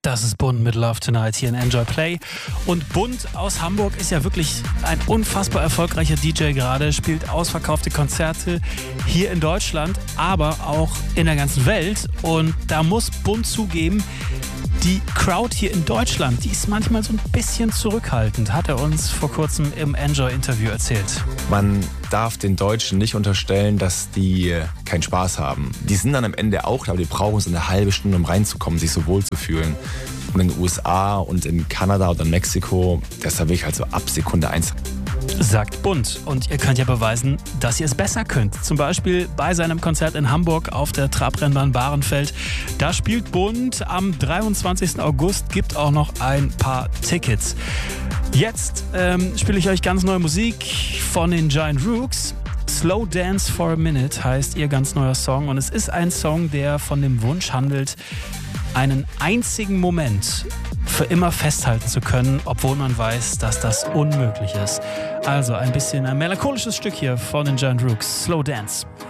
Das ist Bund mit Love Tonight hier in Enjoy Play. Und Bund aus Hamburg ist ja wirklich ein unfassbar erfolgreicher DJ gerade, spielt ausverkaufte Konzerte hier in Deutschland, aber auch in der ganzen Welt. Und da muss Bund zugeben, die Crowd hier in Deutschland, die ist manchmal so ein bisschen zurückhaltend, hat er uns vor kurzem im Enjoy-Interview erzählt. Man darf den Deutschen nicht unterstellen, dass die keinen Spaß haben. Die sind dann am Ende auch da, aber die brauchen so eine halbe Stunde, um reinzukommen, sich so wohl zu fühlen. Und in den USA und in Kanada oder in Mexiko, das ist da wirklich halt so ab Sekunde 1. Sagt Bund. Und ihr könnt ja beweisen, dass ihr es besser könnt. Zum Beispiel bei seinem Konzert in Hamburg auf der Trabrennbahn Bahrenfeld. Da spielt Bund am 23. August, gibt auch noch ein paar Tickets. Jetzt spiele ich euch ganz neue Musik von den Giant Rooks. Slow Dance for a Minute heißt ihr ganz neuer Song. Und es ist ein Song, der von dem Wunsch handelt, einen einzigen Moment für immer festhalten zu können, obwohl man weiß, dass das unmöglich ist. Also ein bisschen ein melancholisches Stück hier von den Giant Rooks. Slow Dance.